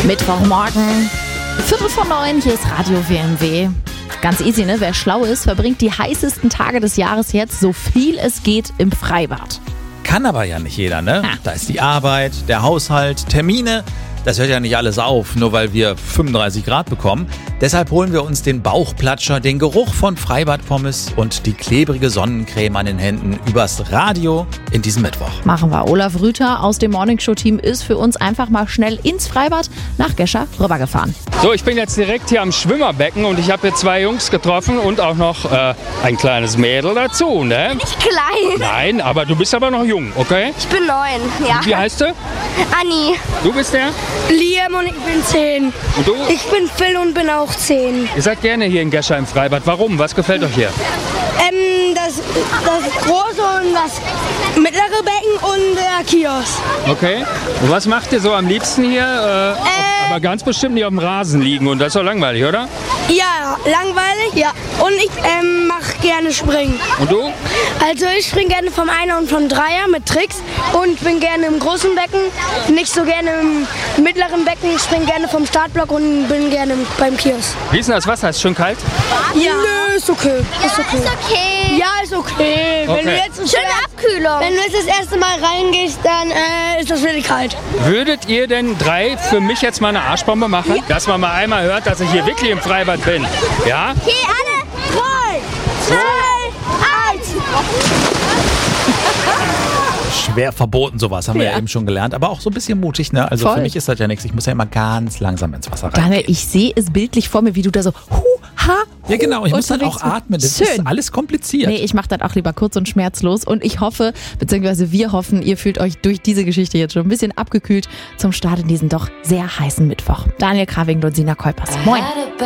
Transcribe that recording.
Mittwochmorgen, 8:45, hier ist Radio WMW. Ganz easy, ne? Wer schlau ist, verbringt die heißesten Tage des Jahres jetzt, so viel es geht, im Freibad. Kann aber ja nicht jeder, ne? Da ist die Arbeit, der Haushalt, Termine. Das hört ja nicht alles auf, nur weil wir 35 Grad bekommen. Deshalb holen wir uns den Bauchplatscher, den Geruch von Freibadpommes und die klebrige Sonnencreme an den Händen übers Radio in diesem Mittwoch. Machen wir. Olaf Rüther aus dem Morningshow-Team ist für uns einfach mal schnell ins Freibad nach Gescher rübergefahren. So, ich bin jetzt direkt hier am Schwimmerbecken und ich habe hier 2 Jungs getroffen und auch noch ein kleines Mädel dazu, ne? Nicht klein. Nein, aber du bist aber noch jung, okay? Ich bin 9, ja. Wie heißt du? Anni. Du bist der? Liam und ich bin 10. Und du? Ich bin Phil und bin auch 10. Ihr seid gerne hier in Gescher im Freibad. Warum? Was gefällt euch hier? Das große und das mittlere Becken und der Kiosk. Okay. Und was macht ihr so am liebsten hier? Aber ganz bestimmt nicht auf dem Rasen liegen und das ist doch langweilig, oder? Ja, langweilig. Ja. Und ich mache gerne Springen. Und du? Also ich springe gerne vom Einer und vom Dreier mit Tricks und bin gerne im großen Becken, nicht so gerne im mittleren Becken. Ich springe gerne vom Startblock und bin gerne beim Kiosk. Wie ist denn das Wasser? Ist schon kalt? Ja. Nö, ist okay. Ist okay. Ja, ist okay. Wenn du jetzt Schöne Abkühlung. Wenn du jetzt das erste Mal reingehst, dann ist das wirklich kalt. Würdet ihr denn 3 für mich jetzt mal eine Arschbombe machen? Dass man mal einmal hört, dass ich hier wirklich im Freibad bin. Ja? Okay, alle. 3, 2, 1. Schwer verboten sowas, haben wir ja eben schon gelernt. Aber auch so ein bisschen mutig, ne? Also Voll. für mich ist das ja nichts. Ich muss ja immer ganz langsam ins Wasser rein. Daniel, ich sehe es bildlich vor mir, wie du da so Ja genau, ich muss dann auch unterwegs atmen. Das Schön. ist alles kompliziert. Nee, ich mache das auch lieber kurz und schmerzlos. Und ich hoffe, beziehungsweise wir hoffen, ihr fühlt euch durch diese Geschichte jetzt schon ein bisschen abgekühlt zum Start in diesen doch sehr heißen Mittwoch. Daniel Krawing und Sina Kolpers. Moin.